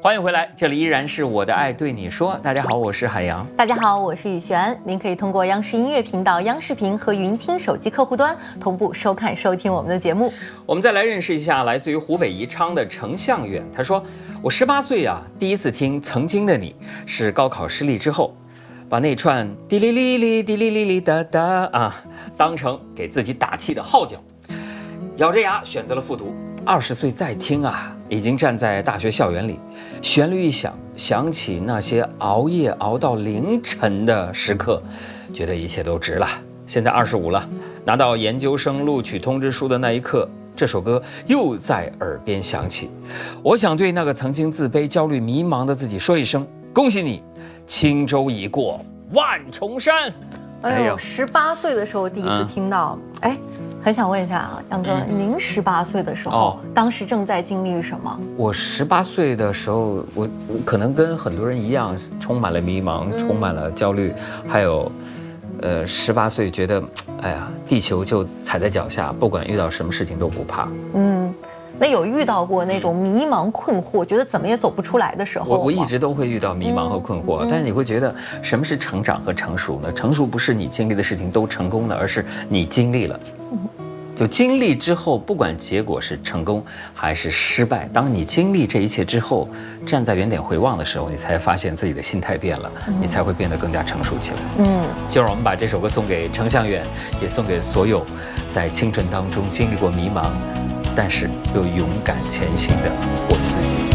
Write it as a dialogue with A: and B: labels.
A: 欢迎回来，这里依然是我的爱对你说。大家好，我是海洋。
B: 大家好，我是雨璇。您可以通过央视音乐频道、央视频和云听手机客户端同步收看收听我们的节目。
A: 我们再来认识一下来自于湖北宜昌的程向远。他说：“我18岁啊，第一次听《曾经的你》是高考失利之后，把那串滴哩哩哩滴哩哩哩哒哒啊当成给自己打气的号角，咬着牙选择了复读。20岁再听啊。”已经站在大学校园里，旋律一响，想起那些熬夜熬到凌晨的时刻，觉得一切都值了。现在25了，拿到研究生录取通知书的那一刻，这首歌又在耳边响起。我想对那个曾经自卑、焦虑、迷茫的自己说一声：恭喜你，轻舟已过万重山。
B: 哎呦，18岁的时候第一次听到，很想问一下啊，杨哥，您18岁的时候，当时正在经历什么？
A: 我18岁的时候，我可能跟很多人一样，充满了迷茫，充满了焦虑，还有，18岁觉得，哎呀，地球就踩在脚下，不管遇到什么事情都不怕。
B: 那有遇到过那种迷茫困惑，觉得怎么也走不出来的时候吗？
A: 我一直都会遇到迷茫和困惑，但是你会觉得什么是成长和成熟呢？成熟不是你经历的事情都成功了，而是你经历了。就经历之后，不管结果是成功还是失败，当你经历这一切之后，站在原点回望的时候，你才发现自己的心态变了，你才会变得更加成熟起来。就让我们把这首歌送给程向远，也送给所有在青春当中经历过迷茫，但是又勇敢前行的我。